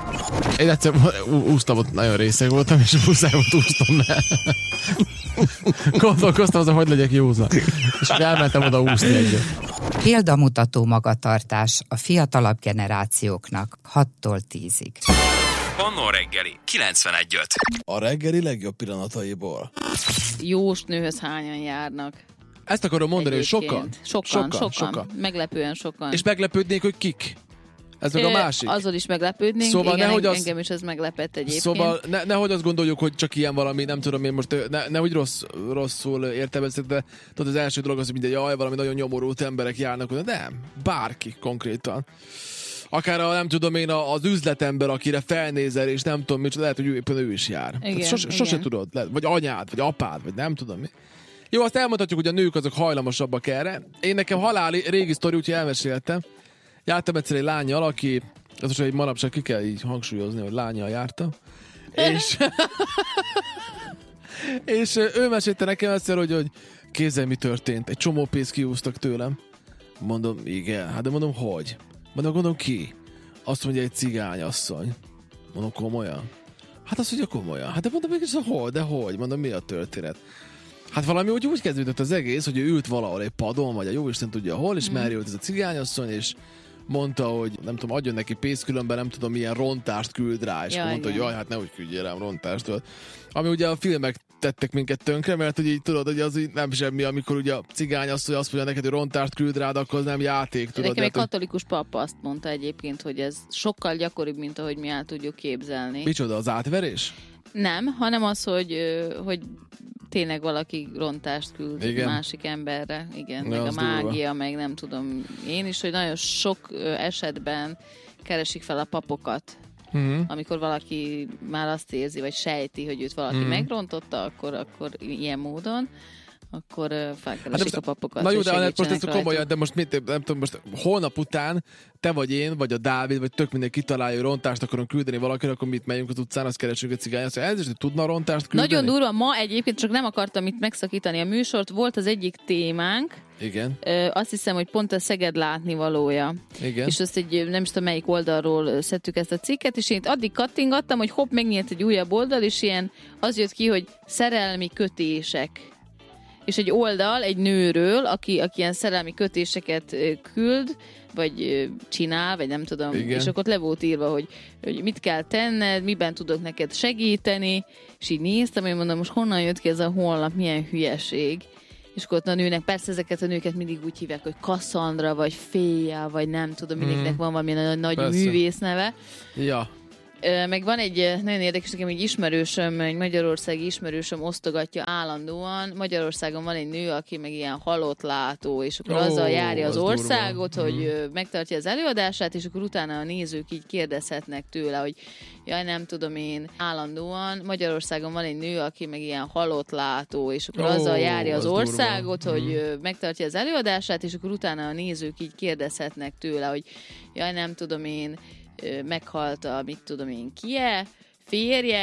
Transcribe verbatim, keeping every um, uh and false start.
Én egyszer úsztam, ott nagyon részeg voltam, és muszáj volt úsztam, mert gondolkoztam azon, hogy legyek józan. És elmentem oda úszni egyet. Példamutató magatartás a fiatalabb generációknak hattól tízig. Manna reggeli, kilencvenegy öt. A reggeli legjobb pillanataiból. Jósnőhöz hányan járnak? Ezt akarom mondani, hogy sokan? Sokan, sokan, sokan. sokan. Meglepően sokan. És meglepődnék, hogy kik? Ez meg a másik. Azon is meglepődnénk, szóval igen, nehogy az... engem is ez meglepett egyébként. Szóval ne, nehogy azt gondoljuk, hogy csak ilyen valami, nem tudom én most, ne, nehogy rossz, rosszul értelmezzük, de tudod, az első dolog az, hogy minden jaj, valami nagyon nyomorult emberek járnak, de nem, bárki konkrétan. Akár a, nem tudom én, az üzletember, akire felnézel, és nem tudom, micsoda, lehet, hogy ő, éppen ő is jár. Igen, sos, igen. Sose tudod, lehet, vagy anyád, vagy apád, vagy nem tudom mi. Jó, azt elmondhatjuk, hogy a nők azok hajlamosabbak erre. Én nekem haláli régi sztori, úgyhogy elmeséltem. Jártam egyszer egy lányjal, aki, az most egy manapság ki kell így hangsúlyozni, hogy lányjal jártam. és, és ő mesélte nekem egyszer, hogy, hogy kézzel mi történt. Egy csomó pénzt kiúztak tőlem. Mondom, igen, hát de mondom, hogy? Mondom, gondolom ki? Azt mondja, egy cigányasszony. Mondom, komolyan? Hát azt mondja, komolyan. Hát de mondom, mégis hol, de hogy? Mondom, mi a történet? Hát valami úgy, úgy kezdődött az egész, hogy ő ült valahol egy padon, vagy a jóisten tudja hol, és mm. mellé ült ez a cigányasszony, és mondta, hogy nem tudom, adjon neki pénzt, különben nem tudom, milyen rontást küld rá, és ja, mondta, igen. hogy jaj, hát nehogy küldjél rám rontást. Ami ugye a filmek tettek minket tönkre, mert hogy így tudod, hogy az így nem semmi, amikor ugye a cigányasszony azt mondja neked, hogy rontást küld rád, akkor az nem játék. Tudod, nekem egy hát, katolikus papa azt mondta egyébként, hogy ez sokkal gyakoribb, mint ahogy mi el tudjuk képzelni. Micsoda, az átverés? Nem, hanem az, hogy, hogy tényleg valaki rontást küld igen. másik emberre. Igen, ja, meg a mágia, durva. meg nem tudom én is, hogy nagyon sok esetben keresik fel a papokat. Uh-huh. Amikor valaki már azt érzi, vagy sejti, hogy őt valaki uh-huh. megrontotta, akkor, akkor ilyen módon, akkor felkeresik hát a papokat. Na jó, de most ez komolyan, de most mit, nem tudom, most holnap után te vagy én, vagy a Dávid, vagy tök mindenki kitalálja, hogy rontást akarom küldeni valakinek, akkor mit megyünk az utcán, azt keresünk egy cigány, azt mondja, ez is, hogy tudna rontást küldeni? Nagyon durva, ma egyébként csak nem akartam itt megszakítani a műsort, volt az egyik témánk, igen. Ö, azt hiszem, hogy pont a Szeged látnivalója. Igen. És azt egy, nem is tudom melyik oldalról szedtük ezt a cikket, és én addig kattingattam, hogy hopp, megnyílt egy újabb oldal, és ilyen az jött ki, hogy szerelmi kötések. És egy oldal egy nőről, aki, aki ilyen szerelmi kötéseket küld, vagy csinál, vagy nem tudom, igen. És akkor le volt írva, hogy, hogy mit kell tenned, miben tudok neked segíteni, és így néztem, hogy mondom, most honnan jött ki ez a honlap, milyen hülyeség. És akkor ott a nőnek, persze ezeket a nőket mindig úgy hívják, hogy Cassandra, vagy Féja, vagy nem tudom, mindegyiknek van valami nagy, nagy művész neve. Ja. Meg van egy nagyon érdekes, nekem egy ismerősöm, egy magyarországi ismerősöm osztogatja állandóan. Magyarországon van egy nő, aki meg ilyen halott látó, és akkor oh, azzal járja az, az országot, durva. Hogy hmm. megtartja az előadását, és akkor utána a nézők így kérdezhetnek tőle, hogy jaj, nem tudom én, állandóan. Magyarországon van egy nő, aki meg ilyen halott látó, és akkor oh, azzal járja az, az országot, durva. Hogy hmm. megtartja az előadását, és akkor utána a nézők így kérdezhetnek tőle, hogy jaj, nem tudom én, meghalt a, mit tudom én, kie, férje,